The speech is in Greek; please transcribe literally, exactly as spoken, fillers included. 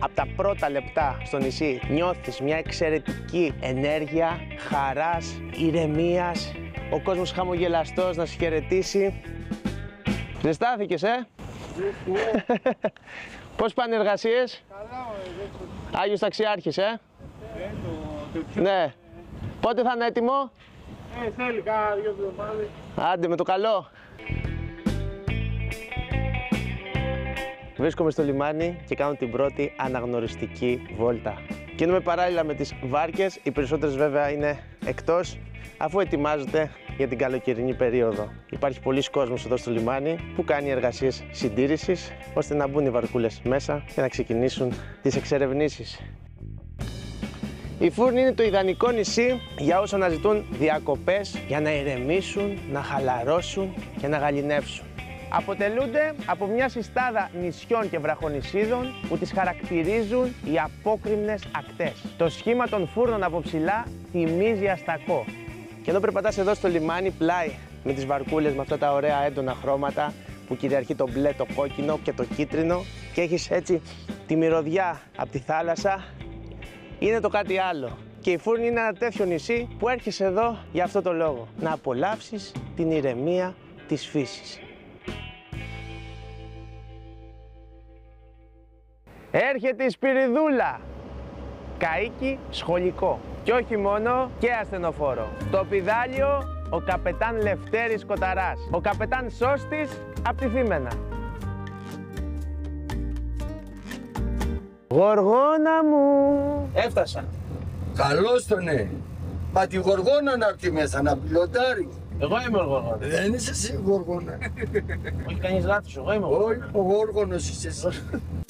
Από τα πρώτα λεπτά στο νησί νιώθεις μια εξαιρετική ενέργεια, χαράς, ηρεμίας, ο κόσμος χαμογελαστός να σε χαιρετήσει. Ζεστάθηκες, ε? Πώς πάνε οι εργασίες? Καλά, ωραία. Άγιος Ταξιάρχης, ε? Ε, το... Ναι. Πότε θα είναι έτοιμο? Ε, θέλει κάνα δύο εβδομάδες. Άντε με το καλό. Βρίσκομαι στο λιμάνι και κάνω την πρώτη αναγνωριστική βόλτα. Κινούμε παράλληλα με τις βάρκες, οι περισσότερες βέβαια είναι εκτός, αφού ετοιμάζονται για την καλοκαιρινή περίοδο. Υπάρχει πολλής κόσμος εδώ στο λιμάνι που κάνει εργασίες συντήρησης, ώστε να μπουν οι βαρκούλες μέσα και να ξεκινήσουν τις εξερευνήσεις. Η Φούρνη είναι το ιδανικό νησί για όσους αναζητούν διακοπές, για να ηρεμήσουν, να χαλαρώσουν και να γαληνεύσουν. Αποτελούνται από μια συστάδα νησιών και βραχονησίδων που τις χαρακτηρίζουν οι απόκρημνες ακτές. Το σχήμα των φούρνων από ψηλά θυμίζει αστακό. Και ενώ περπατάς εδώ στο λιμάνι πλάι με τις βαρκούλες με αυτά τα ωραία έντονα χρώματα που κυριαρχεί το μπλε, το κόκκινο και το κίτρινο και έχεις έτσι τη μυρωδιά από τη θάλασσα, είναι το κάτι άλλο. Και η Φούρνη είναι ένα τέτοιο νησί που έρχεσαι εδώ για αυτό το λόγο. Να απολαύσεις την ηρεμία της φύσης. Έρχεται η Σπυριδούλα. Καΐκι σχολικό. Και όχι μόνο, και ασθενοφόρο. Το πηδάλιο, ο καπετάν Λευτέρης Κοταράς. Ο καπετάν Σώστης απ' τη Θήμαινα. Γοργόνα μου! Έφτασα. Καλώς το ναι. Μα τη γοργόνα να έρθει μέσα να πιλωτάρει. Εγώ είμαι ο Γοργόνας. Δεν είσαι εσύ γοργόνα. Όχι κανείς λάθος, εγώ είμαι ο Γοργόνας. Όχι, ο γόργονος είσαι εσύ.